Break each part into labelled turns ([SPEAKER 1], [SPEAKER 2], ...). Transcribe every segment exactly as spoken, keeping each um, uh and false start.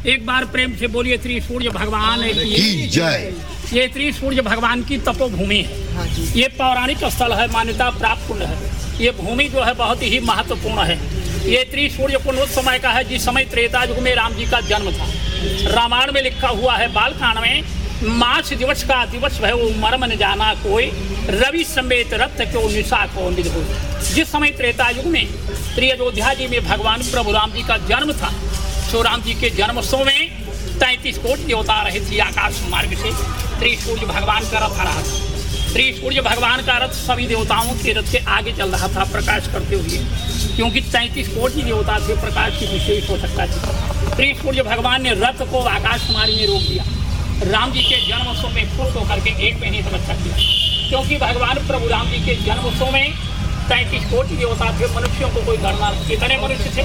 [SPEAKER 1] एक बार प्रेम से बोलिए श्री सूर्य भगवान की
[SPEAKER 2] जय।
[SPEAKER 1] ये श्री सूर्य भगवान की तपोभूमि है। ये पौराणिक स्थल है, मान्यता प्राप्त कुंड है। ये भूमि जो है बहुत ही महत्वपूर्ण है। ये त्रि सूर्य कुंड उस समय का है जिस समय त्रेता युग में राम जी का जन्म था। रामायण में लिखा हुआ है बालकांड में, मास दिवस का दिवस है वो मर्म न जाना कोई, रवि समेत रथ क्यों निशा को निध हो। जिस समय त्रेता युग में श्री अयोध्या जी में भगवान प्रभु राम जी का जन्म था, सो राम जी के जन्मोत्सव में तैंतीस कोटि देवता रहे थे। आकाश मार्ग से त्रि सूर्य भगवान का रथ आ रहा था। त्रि सूर्य भगवान का रथ सभी देवताओं के रथ के आगे चल रहा था प्रकाश करते हुए, क्योंकि तैंतीस कोटि देवता थे, प्रकाश की विशेष हो सकता थी। त्रि सूर्य भगवान ने रथ को आकाश मार्ग में रोक दिया। राम जी के जन्मोत्सव में खुश होकर के एक महीने तपस्या किया, क्योंकि भगवान प्रभु राम जी के जन्मोत्सव में तैंतीस कोटि देवता थे, मनुष्यों को कोई गणना। कितने मनुष्य थे?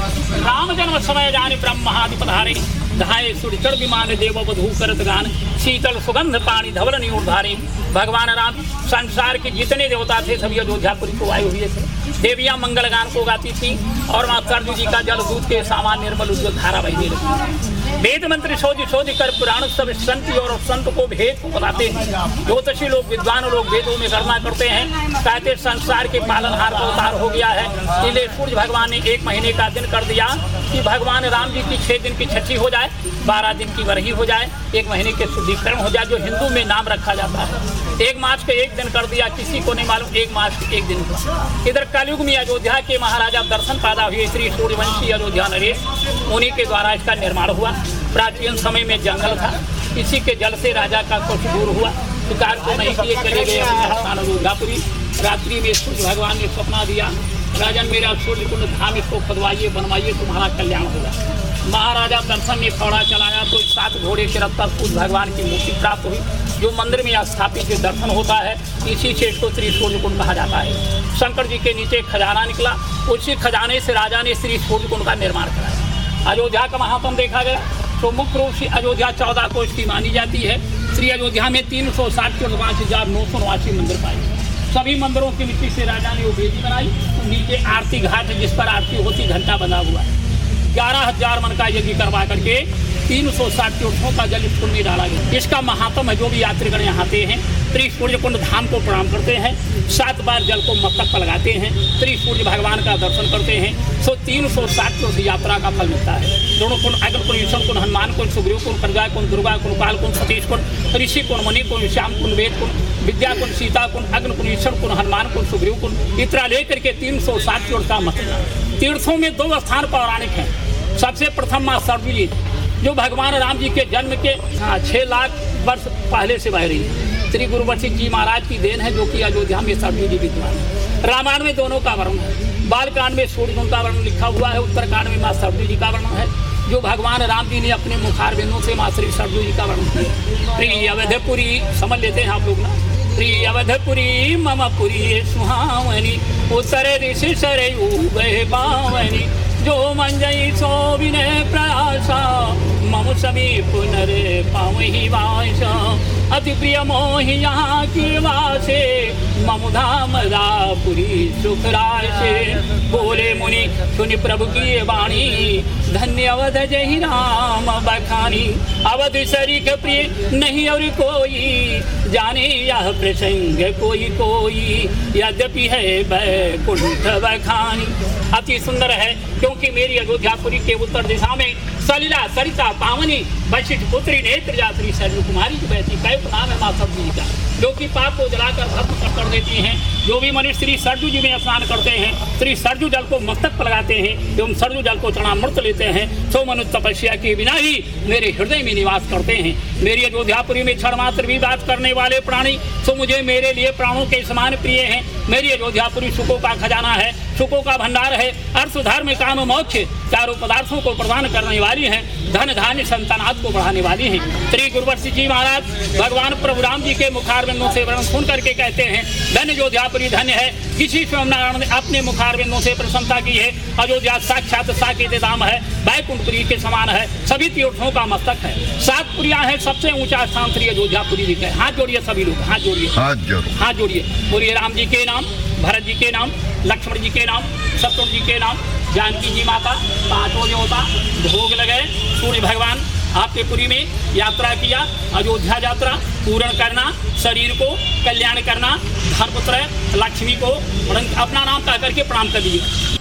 [SPEAKER 1] राम जन्म समय जाने ब्रह्म महादि पधारे, धाये सूर्य विमान देव वधू करत गान, शीतल सुगंध पानी धवल न्यूधारे। भगवान राम संसार के जितने देवता थे सभी अयोध्यापुरी को आए हुए थे। देवियां मंगल गान को गाती थी और माँ सरजू जी का जल दूध के सामान निर्मल उज्ज्वल धारा बहने लगी। वेद मंत्र शोध शोध कर पुराण सब संत और संत को भेद को बताते हैं। ज्योतिषी लोग, विद्वान लोग वेदों में गणना करते हैं, कहते संसार के पालनहार का अवतार हो गया है। इसलिए सूर्य भगवान ने एक महीने का दिन कर दिया कि भगवान राम जी की छह दिन की छठी हो जाए, बारह दिन की वरही हो जाए, एक महीने के शुद्धिकरण हो जाए, जो हिंदू में नाम रखा जाता है। एक मास के एक दिन कर दिया, किसी को नहीं मालूम एक मास के एक दिन का। इधर कलयुग में अयोध्या के महाराजा दर्शन पैदा हुए, श्री सूर्यवंशी अयोध्या नरेश, उन्हीं के द्वारा इसका निर्माण हुआ। प्राचीन समय में जंगल था, इसी के जल से राजा का कुछ दूर हुआ, शिकार को नहीं किए चले गए अपने स्थान अयोध्यापुरी। रात्रि में सूर्य भगवान ने सपना दिया, राजन मेरा सूर्य कुंड धाम इसको खुदवाइए, बनवाइए, तुम्हारा कल्याण होगा। महाराजा दर्शन में फौड़ा चलाया तो सात घोड़े के रथ पर सूर्य भगवान की मूर्ति प्राप्त हुई, जो मंदिर में स्थापित जो दर्शन होता है, इसी से इसको श्री सूर्य कुंड कहा जाता है। शंकर जी के नीचे खजाना निकला, उसी खजाने से राजा ने श्री सूर्य कुंड का निर्माण कराया। अयोध्या का महात्म देखा गया तो मुख्य रूप से अयोध्या चौदह कोष की मानी जाती है। श्री अयोध्या में तीन सौ साठ के पाँच हजार नौ सौ नवासी मंदिर पाए। सभी मंदिरों की मिट्टी से राजा ने वो वेदी बनाई, तो नीचे आरती घाट जिस पर आरती होती घंटा बना हुआ है। ग्यारह हजार मन का यज्ञ करवा करके तीन सौ साठ तीर्थों का जल इस कुंड में डाला गया। इसका महात्म है, जो भी यात्रीगण यहाँ आते हैं त्रि सूर्य कुंड धाम को प्रणाम करते हैं, सात बार जल को मस्तक पर लगाते हैं, त्रि सूर्य भगवान का दर्शन करते हैं, सो तीन सौ साठ तीर्थ यात्रा का फल मिलता है। दोनों कुंड, अग्नि कुंड, ईश्वर कुंड, हनुमान कुंड, सुग्रीव कुंड, प्रजा कुंड, दुर्गा कुंड, काल कुंड, सतीश कुंड, ऋषि कुंड, मुनि कुंड, श्याम कुंड, वेद कुंड, विद्या कुंड, सीता कुंड, अग्नि कुंड, ईश्वर कुंड, हनुमान कुंड, सुग्रीव कुंड, इतना लेकर के तीन सौ साठ तीर्थ का मतलब। तीर्थों में दो स्थान पौराणिक हैं। सबसे प्रथम माँ सरजू जी, जो भगवान राम जी के जन्म के छः लाख वर्ष पहले से बह रही है। श्री गुरु वशिष्ठ जी महाराज की देन है, जो कि अयोध्या में सरजू जी विद्वान है। रामायण में दोनों का वर्णन है। बालकांड में सूर्य कुंड का वर्णन लिखा हुआ है, उत्तरकांड में माँ सरजू जी का वर्णन है, जो भगवान राम जी ने अपने मुखार बिंदु से माँ श्री सरजू जी का वर्णन किया। प्रिय अवधपुरी समझ लेते हैं आप लोग ना। प्रिय अवधपुरी मम पुरी सुहावनी, उत्तर ऋषि सरयू बहे पावनी, जो मंजई सो विनय प्रयासा, मम समीप नरे पावहि वास, अति प्रिय मोहि यहाँ की वासे, मम धाम रापुरी सुख रासे। बोले मुनि सुनि प्रभु की वाणी, धन्य अवध जहि राम बखानी। अवध सरिख प्रिय नहीं और कोई, जाने यह प्रसंग कोई कोई, यद्यपि है बैकुंठ बखानी। अति सुंदर है, क्योंकि मेरी अयोध्यापुरी के उत्तर दिशा में सलिला सरिता पावनी वशिष्ठ पुत्री नेत्र यात्री सरयू कुमारी की बहती। कैफ नाम है माँ सरजू जी का, जो कि पाप को जलाकर भस्म कर देती हैं। जो भी मनुष्य श्री सरजू जी में स्नान करते हैं, श्री सरजू जल को मस्तक पर लगाते हैं एवं सरजू जल को चरणामृत लेते हैं, सो मनुष्य तपस्या के बिना ही मेरे हृदय में निवास करते हैं। मेरी अयोध्यापुरी में क्षण मात्र भी बात करने वाले प्राणी, सो मुझे मेरे लिए प्राणों के समान प्रिय हैं। मेरी अयोध्यापुरी सुखों का खजाना है, सुखों का भंडार है, अर्थ धर्म काम मोक्ष चारों पदार्थों को प्रदान करने वाली है, धन धान्य संतानात को बढ़ाने वाली है। श्री गुरु वशिष्ठ जी महाराज भगवान प्रभु राम जी के मुखारबिंदों से वर्णन सुन करके कहते हैं, धन्य अयोध्यापुरी धन्य है। किसी स्वयं ने अपने मुखारबिंदों से प्रसन्नता की है। अयोध्या साक्षात साकेत धाम है, बैकुंठपुरी के समान है, सभी तीर्थों का मस्तक है। सात पुरियां है, सबसे ऊंचा स्थान श्री अयोध्यापुरी जी का। हाथ जोड़िए सभी लोग, हाथ जोड़िए, हाथ जोड़िए। बोलिए राम जी के नाम, भरत जी के नाम, लक्ष्मण जी के नाम, शत्रुघ्न जी के नाम, जानकी जी माता, पांचों देवता, भोग लगे, सूर्य भगवान आपके पुरी में यात्रा किया, अयोध्या यात्रा पूर्ण करना, शरीर को कल्याण करना, धर्मपुत्र लक्ष्मी को अपना नाम कह करके प्रणाम कर दीजिए।